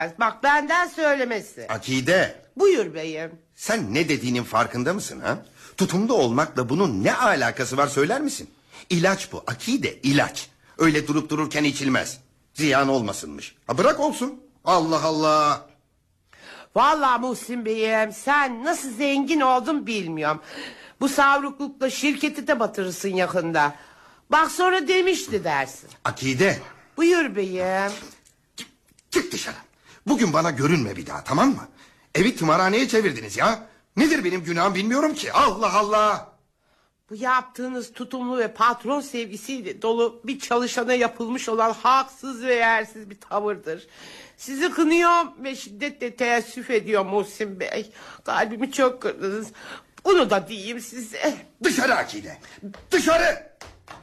Bak benden söylemesi. Akide. Buyur beyim. Sen ne dediğinin farkında mısın ha? Tutumlu olmakla bunun ne alakası var söyler misin? İlaç bu Akide, ilaç. Öyle durup dururken içilmez. Ziyan olmasınmış. Ha, bırak olsun. Allah Allah. Vallahi Muhsin beyim, sen nasıl zengin oldun bilmiyorum. Bu savruklukla şirketi de batırırsın yakında. Bak sonra demişti dersin. Akide. Buyur beyim. Çık dışarı. Bugün bana görünme bir daha, tamam mı? Evi tımarhaneye çevirdiniz ya. Nedir benim günahım bilmiyorum ki. Allah Allah. Bu yaptığınız tutumlu ve patron sevgisiyle dolu bir çalışana yapılmış olan haksız ve yersiz bir tavırdır. Sizi kınıyorum ve şiddetle teessüf ediyorum Muhsin Bey. Kalbimi çok kırdınız. Bunu da diyeyim size. Dışarı Akide. Dışarı.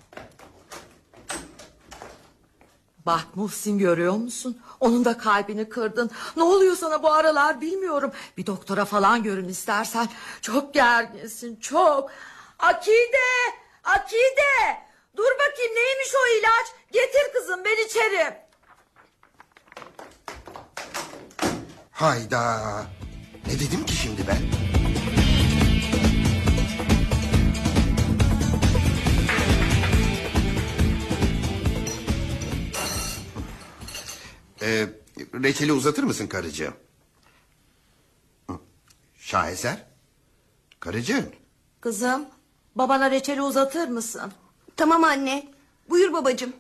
Bak Muhsin, görüyor musun? Onun da kalbini kırdın. Ne oluyor sana bu aralar bilmiyorum. Bir doktora falan görün istersen. Çok gerginsin, çok. Akide! Akide! Dur bakayım, neymiş o ilaç? Getir kızım, ben içerim. Hayda. Ne dedim ki şimdi ben? Reçeli uzatır mısın karıcığım? Şaheser? Karıcığım. Kızım, babana reçeli uzatır mısın? Tamam anne. Buyur babacığım.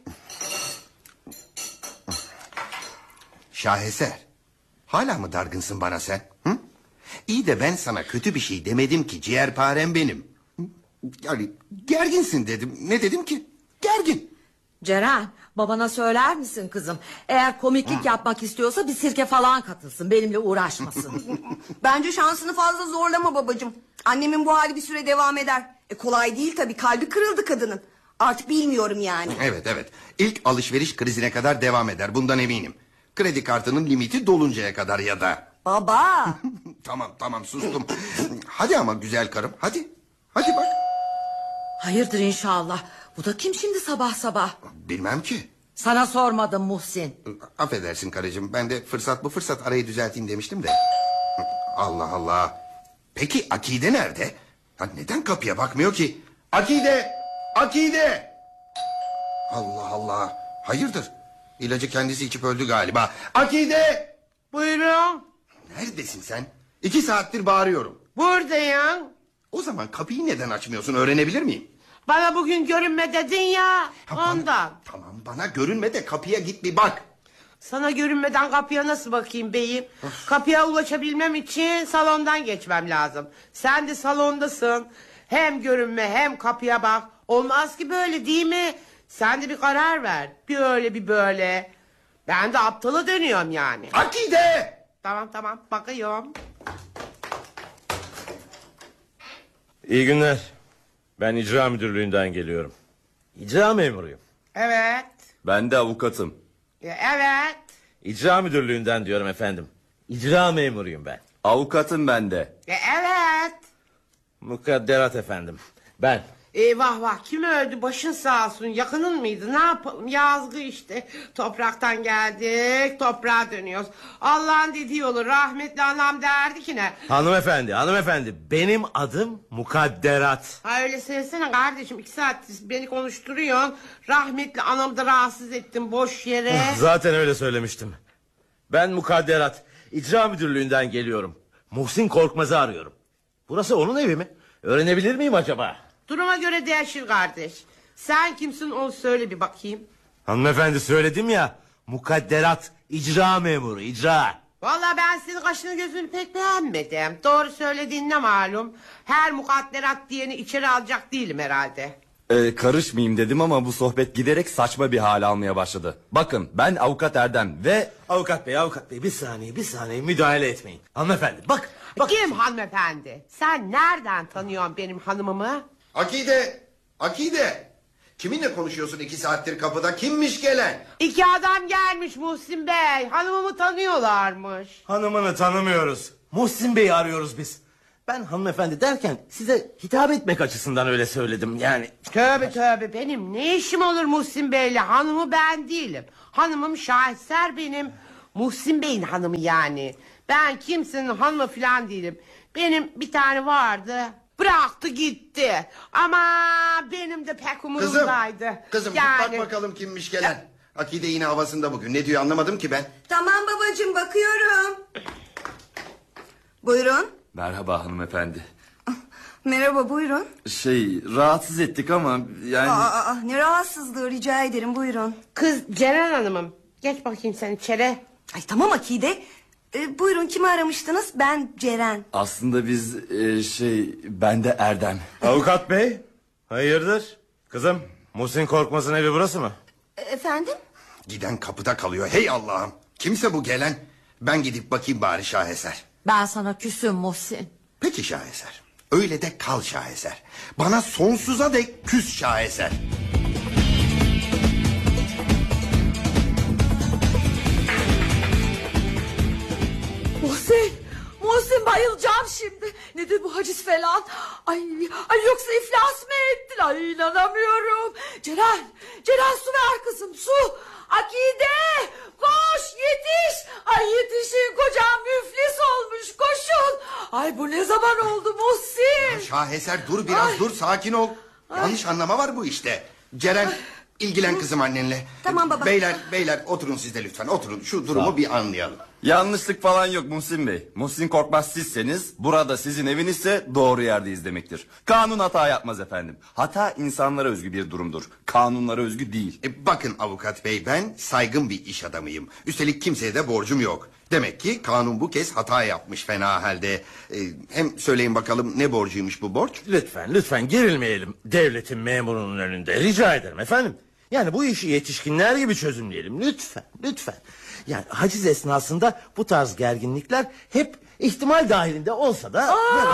Şaheser. Hala mı dargınsın bana sen? Hı? İyi de ben sana kötü bir şey demedim ki, ciğerparem benim. Yani gerginsin dedim. Ne dedim ki? Gergin. Ceren, babana söyler misin kızım? Eğer komiklik yapmak istiyorsa bir sirke falan katılsın, benimle uğraşmasın. Bence şansını fazla zorlama babacığım. Annemin bu hali bir süre devam eder. Kolay değil tabii, kalbi kırıldı kadının. Artık bilmiyorum yani. Evet. İlk alışveriş krizine kadar devam eder, bundan eminim. Kredi kartının limiti doluncaya kadar ya da. Baba. Tamam sustum. Hadi ama güzel karım, hadi. Hadi bak. Hayırdır inşallah. Bu da kim şimdi sabah sabah? Bilmem ki. Sana sormadım Muhsin. Affedersin karıcığım, ben de bu fırsat arayı düzelteyim demiştim de. Allah Allah. Peki Akide nerede? Ha, neden kapıya bakmıyor ki? Akide! Allah Allah. Hayırdır? İlacı kendisi içip öldü galiba. Akide! Buyurun. Neredesin sen? 2 saattir bağırıyorum. Buradayım. O zaman kapıyı neden açmıyorsun, öğrenebilir miyim? Bana bugün görünme dedin ya, Ha, ondan. Tamam, bana görünme de kapıya git bir bak. Sana görünmeden kapıya nasıl bakayım beyim? Kapıya ulaşabilmem için salondan geçmem lazım. Sen de salondasın. Hem görünme hem kapıya bak. Olmaz ki böyle, değil mi? Sen de bir karar ver. Bir öyle bir böyle. Ben de aptala dönüyorum yani. Akide! Tamam bakıyorum. İyi günler. Ben icra müdürlüğünden geliyorum. İcra memuruyum. Evet. Ben de avukatım. Evet. İcra müdürlüğünden diyorum efendim. İcra memuruyum ben. Avukatım ben de. Evet. Mukadderat efendim. Ben. Vah kim öldü, başın sağ olsun, yakının mıydı, ne yapalım, yazgı işte. Topraktan geldik, toprağa dönüyoruz. Allah'ın dediği olur, rahmetli anam derdi ki ne? Hanımefendi benim adım Mukadderat. Ha öyle söylesene kardeşim, 2 saattir beni konuşturuyorsun. Rahmetli anamı da rahatsız ettim boş yere. Zaten öyle söylemiştim. Ben Mukadderat, icra müdürlüğünden geliyorum. Muhsin Korkmaz'ı arıyorum. Burası onun evi mi? Öğrenebilir miyim acaba? Duruma göre değişir kardeş. Sen kimsin onu söyle bir bakayım. Hanımefendi söyledim ya, Mukadderat, icra memuru, icra. Vallahi ben senin kaşını gözünü pek beğenmedim. Doğru söylediğin ne malum. Her mukadderat diyeni içeri alacak değilim herhalde. Karışmayayım dedim ama bu sohbet giderek saçma bir hal almaya başladı. Bakın, ben avukat Erdem ve... Avukat bey bir saniye müdahale etmeyin. Hanımefendi bak. Kim hanımefendi? Sen nereden tanıyorsun benim hanımımı? Akide! Kiminle konuşuyorsun 2 saattir kapıda? Kimmiş gelen? 2 adam gelmiş Muhsin Bey. Hanımımı tanıyorlarmış. Hanımını tanımıyoruz. Muhsin Bey'i arıyoruz biz. Ben hanımefendi derken size hitap etmek açısından öyle söyledim yani. Tövbe benim ne işim olur Muhsin Bey'le? Hanımı ben değilim. Hanımım Şaheser benim. Muhsin Bey'in hanımı yani. Ben kimsenin hanımı falan değilim. Benim bir tane vardı. Bıraktı gitti. Ama benim de pek umurumdaydı. Kızım yani... bak bakalım kimmiş gelen. Akide yine havasında bugün. Ne diyor anlamadım ki ben. Tamam babacığım, bakıyorum. Buyurun. Merhaba hanımefendi. Merhaba, buyurun. Rahatsız ettik ama yani... Ne rahatsızlığı, rica ederim, buyurun. Kız Ceren Hanım'ım. Geç bakayım sen içeri. Ay tamam Akide. Buyurun, kimi aramıştınız? Ben Ceren. Aslında biz ben de Erdem. Avukat bey, hayırdır? Kızım, Muhsin Korkmaz'ın evi burası mı? Efendim? Giden kapıda kalıyor. Hey Allah'ım. Kimse bu gelen. Ben gidip bakayım bari Şaheser. Ben sana küsüm Muhsin. Peki Şaheser. Öyle de kal Şaheser. Bana sonsuza dek küs Şaheser. Muhsin bayılacağım şimdi. Nedir bu haciz falan? Ay yoksa iflas mı ettin? Ay inanamıyorum. Ceren su ver kızım, su. Akide koş, yetiş. Ay yetişin, kocam müflis olmuş, koşun. Ay bu ne zaman oldu Muhsin? Şaheser dur biraz, dur, sakin ol. Yanlış anlama var bu işte. Ceren ilgilen kızım annenle. Tamam baba. Beyler oturun siz de lütfen, oturun. Şu durumu bir anlayalım. Yanlışlık falan yok Muhsin Bey. Muhsin Korkmaz sizseniz, burada sizin evinizse doğru yerdeyiz demektir. Kanun hata yapmaz efendim. Hata insanlara özgü bir durumdur. Kanunlara özgü değil. Bakın avukat bey, ben saygın bir iş adamıyım. Üstelik kimseye de borcum yok. Demek ki kanun bu kez hata yapmış fena halde. Hem söyleyin bakalım, ne borcuymuş bu borç? Lütfen gerilmeyelim devletin memurunun önünde. Rica ederim efendim. Yani bu işi yetişkinler gibi çözümleyelim. Lütfen. Yani haciz esnasında bu tarz gerginlikler hep ihtimal dahilinde olsa da...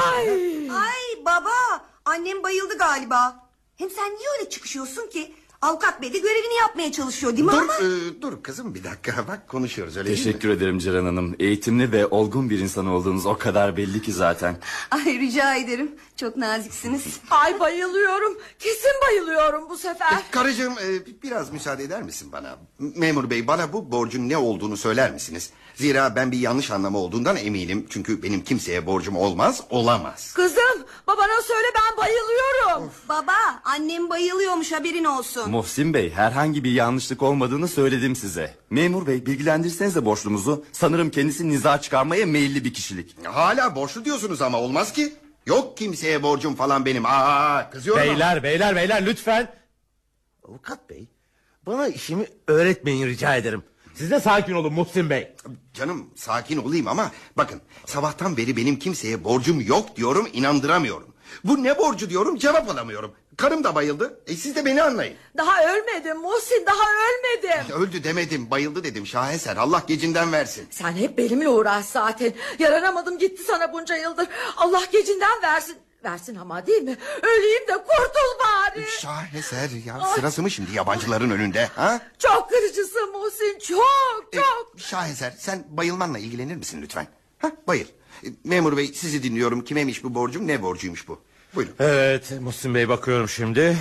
Ay baba, annem bayıldı galiba. Hem sen niye öyle çıkışıyorsun ki? Avukat bey de görevini yapmaya çalışıyor değil mi ama? Dur kızım, bir dakika, bak konuşuyoruz öyle değil mi? Teşekkür ederim Ceren Hanım. Eğitimli ve olgun bir insan olduğunuz o kadar belli ki zaten. Ay rica ederim, çok naziksiniz. Ay bayılıyorum. Kesin bayılıyorum bu sefer. Karıcığım, biraz müsaade eder misin bana? Memur bey, bana bu borcun ne olduğunu söyler misiniz? Zira ben bir yanlış anlama olduğundan eminim. Çünkü benim kimseye borcum olamaz. Kızım, babana söyle, ben bayılıyorum. Baba, annem bayılıyormuş, haberin olsun. Muhsin Bey, herhangi bir yanlışlık olmadığını söyledim size. Memur Bey, bilgilendirirsenize borçlumuzu. Sanırım kendisi niza çıkarmaya meyilli bir kişilik. Hala borçlu diyorsunuz ama olmaz ki. Yok kimseye borcum falan benim. Kızıyorum ama. Beyler lütfen. Avukat bey, bana işimi öğretmeyin rica ederim. Siz de sakin olun Muhsin Bey. Canım sakin olayım ama bakın, sabahtan beri benim kimseye borcum yok diyorum, inandıramıyorum. Bu ne borcu diyorum, cevap alamıyorum. Karım da bayıldı. Siz de beni anlayın. Daha ölmedim Muhsin, daha ölmedim. Öldü demedim, bayıldı dedim Şaheser. Allah gecinden versin. Sen hep benimle uğraş zaten. Yaranamadım gitti sana bunca yıldır. Allah gecinden versin. Versin ama, değil mi? Öleyim de kurtul bari. Şaheser ya, sırası mı şimdi yabancıların önünde? Ha? Çok kırıcısın Muhsin, çok. Şaheser, sen bayılmanla ilgilenir misin lütfen? Bayıl. Memur bey, sizi dinliyorum. Kimeymiş bu borcum, ne borcuymuş bu? Buyurun. Evet Muhsin Bey, bakıyorum şimdi.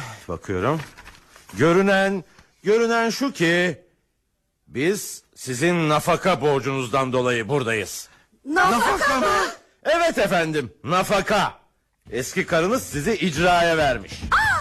Görünen şu ki biz sizin nafaka borcunuzdan dolayı buradayız. Nafaka mı? Evet efendim, nafaka. Eski karınız sizi icraya vermiş.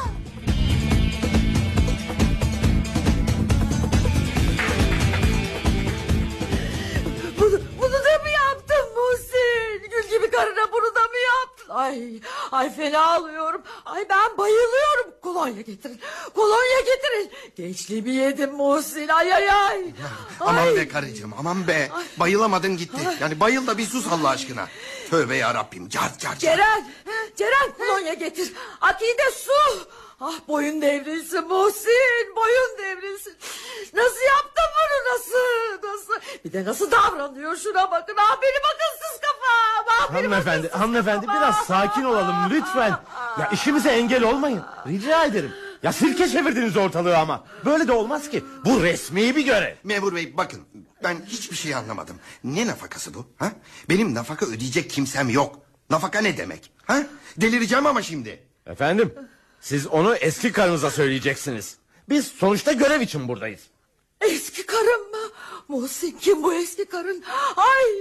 Bunu da mı yaptın Muhsin? Gül gibi karına bunu da mı yaptın? Ay fena alıyorum. Ay ben bayılıyorum. Kolonya getirin. Gençliğimi yedim Muhsin. Ay. Aman be karıcığım, aman be. Bayılamadın gitti. Yani bayıl da bir sus Allah aşkına. Tövbe yarabbim. Car. Ceren kolonya getir. Akide su. Boyun devrilsin Muhsin, boyun devrilsin. Nasıl yaptın bunu, nasıl? Bir de nasıl davranıyor, şuna bakın. Benim akılsız kafam. Hanımefendi biraz sakin olalım lütfen. Ya işimize engel olmayın. Rica ederim. Ya sirke çevirdiniz ortalığı ama. Böyle de olmaz ki. Bu resmi bir görev. Memur bey bakın, ben hiçbir şey anlamadım. Ne nafakası bu? Ha? Benim nafaka ödeyecek kimsem yok. Nafaka ne demek? Ha? Delireceğim ama şimdi. Efendim, siz onu eski karınıza söyleyeceksiniz. Biz sonuçta görev için buradayız. Eski karım mı? Muhsin kim bu eski karın? Ay